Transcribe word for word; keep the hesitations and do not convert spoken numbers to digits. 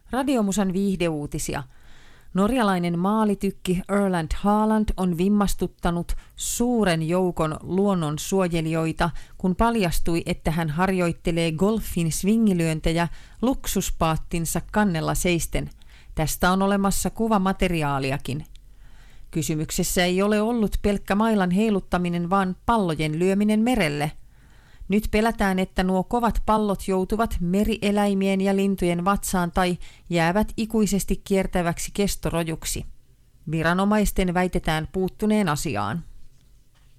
Radiomusan viihdeuutisia. Norjalainen maalitykki Erland Haaland on vimmastuttanut suuren joukon luonnonsuojelijoita, kun paljastui, että hän harjoittelee golfin swingilyöntejä luksuspaattinsa kannella seisten. Tästä on olemassa kuvamateriaaliakin. Kysymyksessä ei ole ollut pelkkä mailan heiluttaminen, vaan pallojen lyöminen merelle. Nyt pelätään, että nuo kovat pallot joutuvat merieläimien ja lintujen vatsaan tai jäävät ikuisesti kiertäväksi kestorojuksi. Viranomaisten väitetään puuttuneen asiaan.